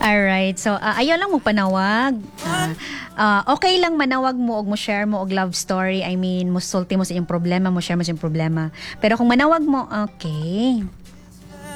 Alright. So, ayaw lang mo panawag. Okay lang manawag mo og mo share mo og love story. I mean, mo sulti mo sa iyong problema, mo share mo sa iyong problema. Pero kung manawag mo, okay.